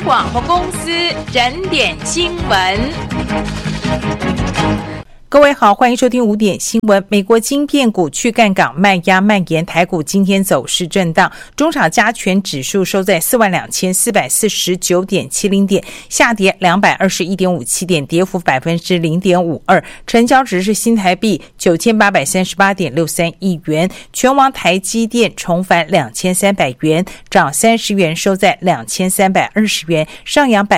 广播公司整点新闻。各位好，欢迎收听5点新闻。美国晶片股去杠杆卖压蔓延，台股今天走势震荡，中场加权指数收在42449.70点，下跌221.57点，跌幅 0.52%， 成交值是新台币9838.63亿元。全网台积电重返2300元，涨30元，收在2320元，上扬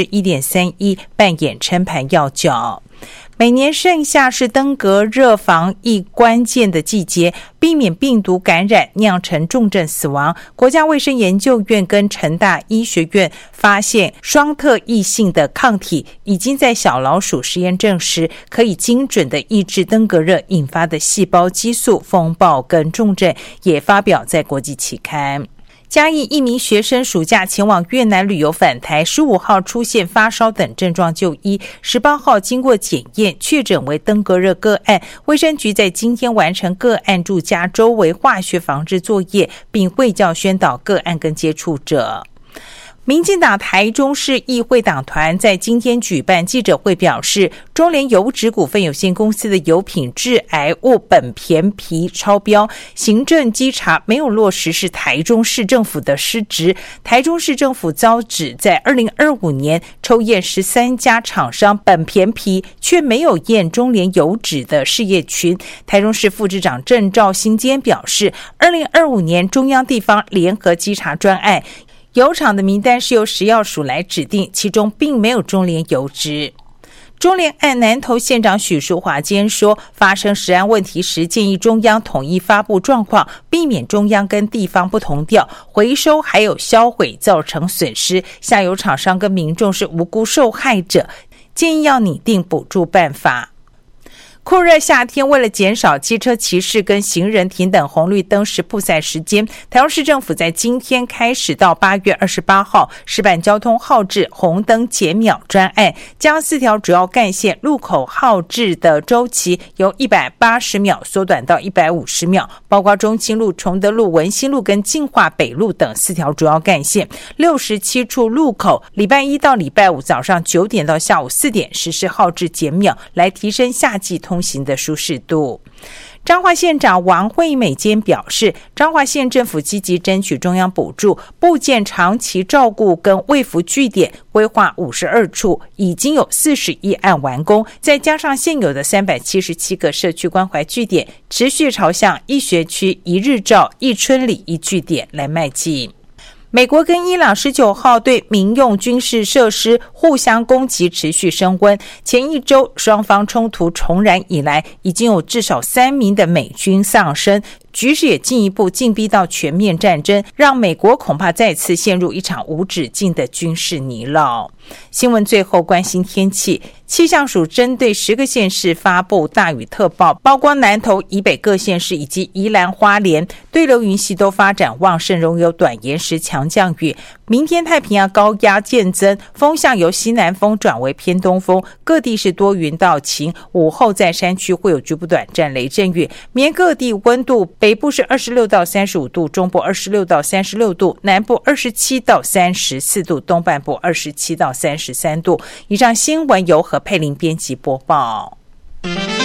1.31%， 扮演撑盘要角。每年盛夏是登革热防疫关键的季节，避免病毒感染酿成重症死亡。国家卫生研究院跟成大医学院发现双特异性的抗体已经在小老鼠实验证实，可以精准的抑制登革热引发的细胞激素风暴跟重症，也发表在国际期刊。嘉义一名学生暑假前往越南旅游返台，15号出现发烧等症状就医，18号经过检验确诊为登革热个案。卫生局在今天完成个案住家周围化学防治作业，并卫教宣导个案跟接触者。民进党台中市议会党团在今天举办记者会，表示中联油脂股份有限公司的油品致癌物苯醃醚超标，行政稽查没有落实是台中市政府的失职。台中市政府遭指在2025年抽验13家厂商苯醃醚，却没有验中联油脂的事业群。台中市副市长郑肇兴今天表示，2025年中央地方联合稽查专案油厂的名单是由食药署来指定，其中并没有中联油脂。中联案南投县长许淑华今天说，发生食安问题时，建议中央统一发布状况，避免中央跟地方不同调，回收还有销毁造成损失，下游厂商跟民众是无辜受害者，建议要拟定补助办法。酷热夏天，为了减少机车骑士跟行人停等红绿灯时曝晒时间，台中市政府在今天开始到8月28号试办交通号志红灯减秒专案，将4条主要干线路口号志的周期由180秒缩短到150秒，包括中清路、崇德路、文心路跟进化北路等4条主要干线，67处路口礼拜一到礼拜五早上9点到下午4点实施号志减秒，来提升夏季通行的舒适度。彰化县长王惠美今天表示，彰化县政府积极争取中央补助，布建长期照顾跟卫福据点，规划52处，已经有41案完工，再加上现有的377个社区关怀据点，持续朝向一学区一日照一村里一据点来迈进。美国跟伊朗19号对民用军事设施互相攻击持续升温，前一周双方冲突重燃以来，已经有至少3名的美军丧生，局势也进一步进逼到全面战争，让美国恐怕再次陷入一场无止境的军事泥淖。新闻最后关心天气，气象署针对10个县市发布大雨特报，包括南投以北各县市以及宜兰花莲，对流云系都发展旺盛，容有短延时强降雨。明天太平洋高压渐增，风向由西南风转为偏东风，各地是多云到晴，午后在山区会有局部短暂雷阵雨。明天各地温度，北部是26到35度，中部26到36度，南部27到34度，东半部27到33度。以上新闻由何佩玲编辑播报。